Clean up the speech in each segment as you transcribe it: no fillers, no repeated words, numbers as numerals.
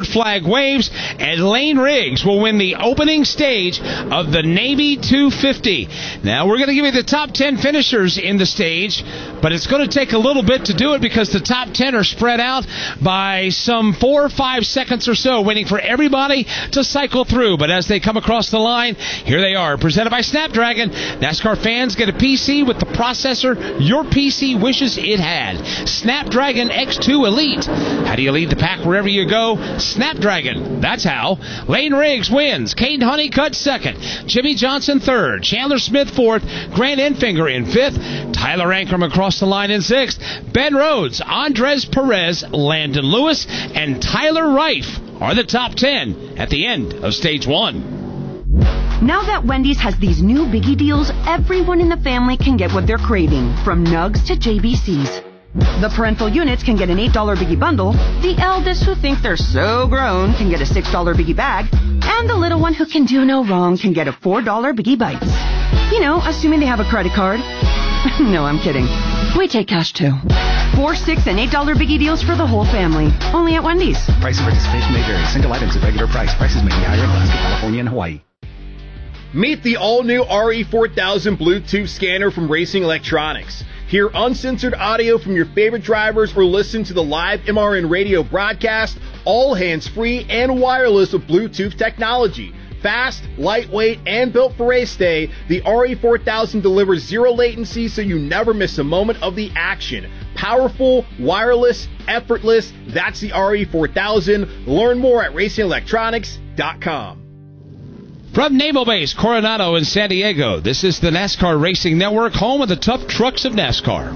flag waves, and Lane Riggs will win the opening stage of the Navy 250. Now, we're going to give you the top 10 finishers in the stage, but it's going to take a little bit to do it because the top 10 are spread out by some 4 or 5 seconds or so, waiting for everybody to cycle through. But as they come across the line, here they are, presented by Snapdragon. NASCAR fans get a PC with the processor your PC wishes it had. Snapdragon X2 Elite. How do you lead the pack wherever you go? Snapdragon. That's how. Lane Riggs wins. Cade Honeycutt second. Jimmy Johnson third. Chandler Smith fourth. Grant Enfinger in fifth. Tyler Ankrum across the line in sixth. Ben Rhodes, Andres Perez, Landon Lewis, and Tyler Reif are the top 10 at the end of stage 1. Now that Wendy's has these new biggie deals, everyone in the family can get what they're craving, from nugs to JBCs. The parental units can get an $8 biggie bundle, the eldest who think they're so grown can get a $6 biggie bag, and the little one who can do no wrong can get a $4 biggie bites. You know, assuming they have a credit card. No, I'm kidding. We take cash too. 4, 6, and $8 biggie deals for the whole family. Only at Wendy's. Price of participation may vary. Single items at regular price. Prices may be higher in Alaska, California, and Hawaii. Meet the all-new RE4000 Bluetooth scanner from Racing Electronics. Hear uncensored audio from your favorite drivers or listen to the live MRN radio broadcast, all hands-free and wireless with Bluetooth technology. Fast, lightweight, and built for race day, the RE4000 delivers zero latency so you never miss a moment of the action. Powerful, wireless, effortless, that's the RE4000. Learn more at racingelectronics.com. From Naval Base Coronado in San Diego, this is the NASCAR Racing Network, home of the tough trucks of NASCAR.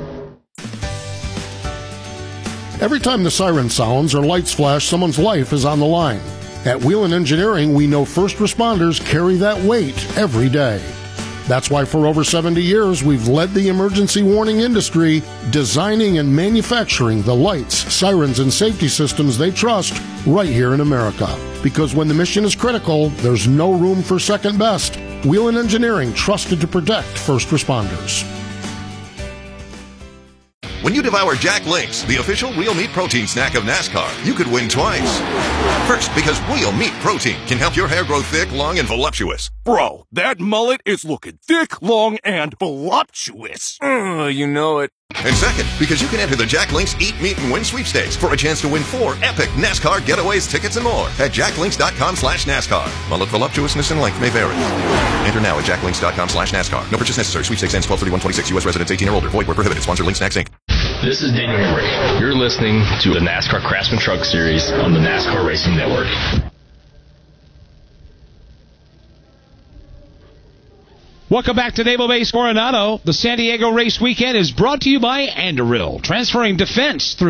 Every time the siren sounds or lights flash, someone's life is on the line. At Whelen Engineering, we know first responders carry that weight every day. That's why for over 70 years, we've led the emergency warning industry, designing and manufacturing the lights, sirens, and safety systems they trust right here in America. Because when the mission is critical, there's no room for second best. Whelen Engineering, trusted to protect first responders. When you devour Jack Links, the official real meat protein snack of NASCAR, you could win twice. First, because real meat protein can help your hair grow thick, long, and voluptuous. Bro, that mullet is looking thick, long, and voluptuous. You know it. And second, because you can enter the Jack Links Eat, Meet, and Win sweepstakes for a chance to win 4 epic NASCAR getaways, tickets, and more at jacklinks.com/NASCAR. Mullet voluptuousness and length may vary. Enter now at jacklinks.com/NASCAR. No purchase necessary. Sweepstakes ends 12/31/26. U.S. residents 18 or older. Void where prohibited. Sponsor Link Snacks, Inc. This is Daniel Henry. You're listening to the NASCAR Craftsman Truck Series on the NASCAR Racing Network. Welcome back to Naval Base Coronado. The San Diego Race Weekend is brought to you by Anduril, transferring defense through